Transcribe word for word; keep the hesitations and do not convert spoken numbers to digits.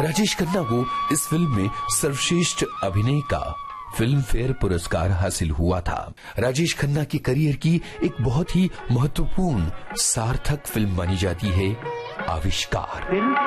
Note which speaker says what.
Speaker 1: राजेश खन्ना को इस फिल्म में सर्वश्रेष्ठ अभिनय का फिल्म फेयर पुरस्कार हासिल हुआ था। राजेश खन्ना के करियर की एक बहुत ही महत्वपूर्ण सार्थक फिल्म मानी जाती है आविष्कार।